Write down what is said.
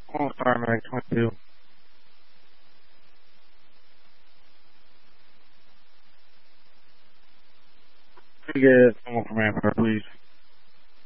Call star 922. Could you get someone from Amber, please?